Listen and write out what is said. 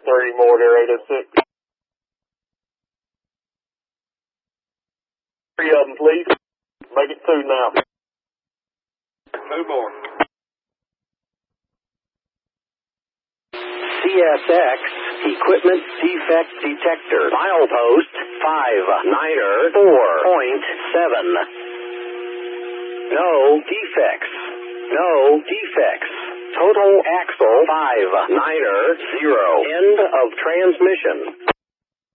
30 more there, 806. 3 of them, please. Make it 2 now. 2 more. CSX Equipment Defect Detector. Milepost 59er 4.7. No defects. No defects. Total axle 59er 0. End of transmission.